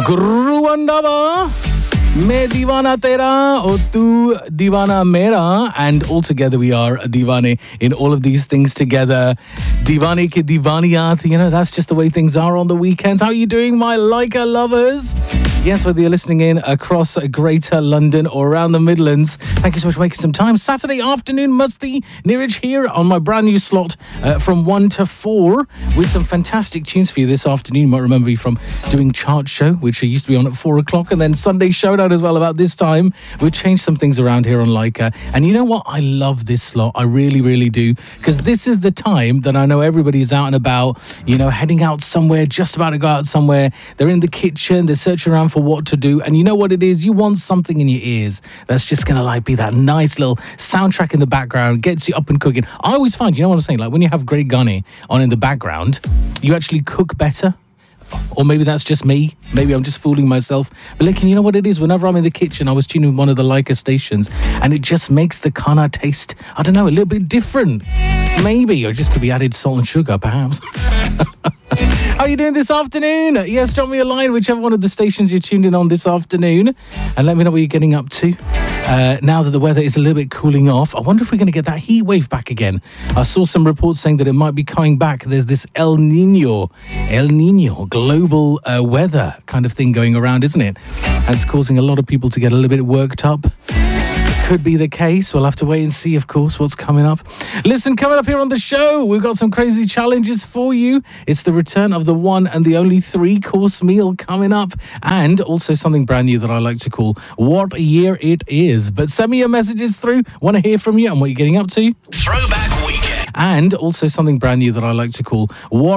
Guru Andava, मैं दीवाना तेरा और तू दीवाना मेरा, and all together we are दीवाने in all of these things together. Dीवाने की दीवानियात, you know, that's just the way things are on the weekends. How are you doing, my Leica lovers? Yes, whether you're listening in across Greater London or around the Midlands, thank you so much for making some time. Saturday afternoon, Musti Neeraj here on my brand new slot from 1 to 4 with some fantastic tunes for you this afternoon. You might remember me from doing Chart Show, which used to be on at 4 o'clock, and then Sunday Showdown as well about this time. We changed some things around here on Leica. And you know what? I love this slot. I really, really do. Because this is the time that I know everybody's out and about, you know, heading out somewhere, just about to go out somewhere. They're in the kitchen, they're searching around for what to do. And you know what it is? You want something in your ears that's just going to like be that nice little soundtrack in the background, gets you up and cooking. I always find, you know what I'm saying? Like when you have Great Gunny on in the background, you actually cook better. Or maybe that's just me. Maybe I'm just fooling myself. But like, you know what it is? Whenever I'm in the kitchen, I was tuning with one of the Leica stations, and it just makes the khana taste, I don't know, a little bit different. Maybe, or it just could be added salt and sugar, perhaps. How are you doing this afternoon? Yes, drop me a line, whichever one of the stations you're tuned in on this afternoon, and let me know what you're getting up to. Now that the weather is a little bit cooling off, I wonder if we're going to get that heat wave back again. I saw some reports saying that it might be coming back. There's this El Nino global weather kind of thing going around, isn't it? And it's causing a lot of people to get a little bit worked up. Could be the case. We'll have to wait and see, of course, what's coming up. Listen, coming up here on the show, we've got some crazy challenges for you. It's the return of the one and the only 3-course meal coming up, and also something brand new that I like to call What Year It Is. But send me your messages through. Want to hear from you and what you're getting up to. Throwback Weekend. And also something brand new that I like to call What